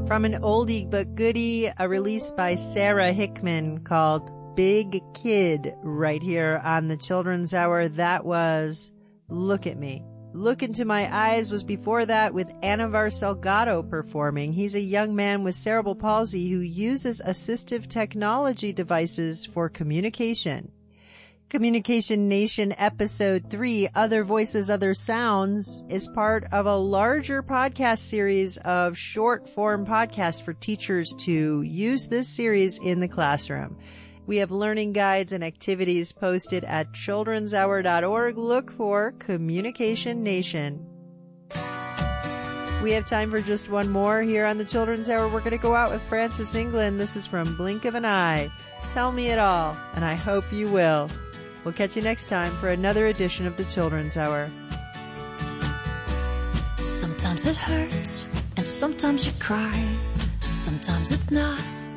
From an oldie but goodie, a release by Sarah Hickman called Big Kid, right here on the Children's Hour. That was Look at Me. Look Into My Eyes was before that with Anavar Salgado performing. He's a young man with cerebral palsy who uses assistive technology devices for communication. Communication Nation Episode 3, Other Voices, Other Sounds, is part of a larger podcast series of short-form podcasts for teachers to use this series in the classroom. We have learning guides and activities posted at childrenshour.org. Look for Communication Nation. We have time for just one more here on the Children's Hour. We're going to go out with Francis England. This is from Blink of an Eye. Tell me it all, and I hope you will. We'll catch you next time for another edition of the Children's Hour. Sometimes it hurts, and sometimes you cry. Sometimes it's not